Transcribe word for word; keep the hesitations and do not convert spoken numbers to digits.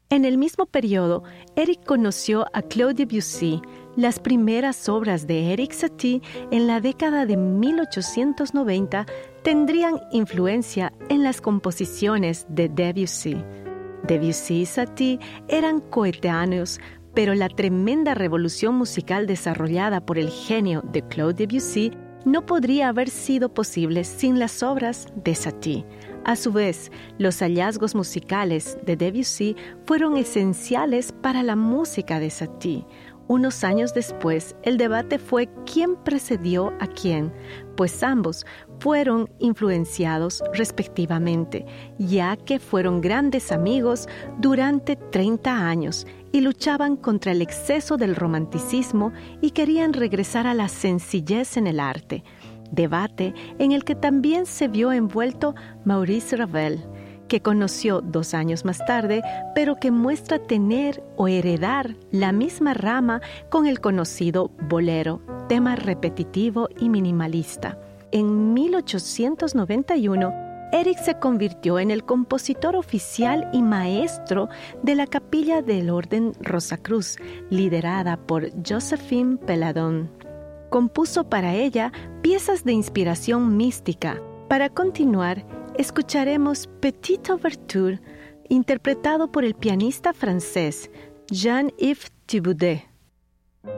En el mismo periodo, Eric conoció a Claude Debussy. Las primeras obras de Erik Satie en la década de mil ochocientos noventa tendrían influencia en las composiciones de Debussy. Debussy y Satie eran coetáneos, pero la tremenda revolución musical desarrollada por el genio de Claude Debussy no podría haber sido posible sin las obras de Satie. A su vez, los hallazgos musicales de Debussy fueron esenciales para la música de Satie. Unos años después, el debate fue quién precedió a quién, pues ambos fueron influenciados respectivamente, ya que fueron grandes amigos durante treinta años y luchaban contra el exceso del romanticismo y querían regresar a la sencillez en el arte. Debate en el que también se vio envuelto Maurice Ravel, que conoció dos años más tarde, pero que muestra tener o heredar la misma rama con el conocido bolero, tema repetitivo y minimalista. En mil ochocientos noventa y uno, Eric se convirtió en el compositor oficial y maestro de la Capilla del Orden Rosacruz, liderada por Joséphine Peladon. Compuso para ella piezas de inspiración mística. Para continuar, escucharemos Petite Ouverture, interpretado por el pianista francés Jean-Yves Thibaudet.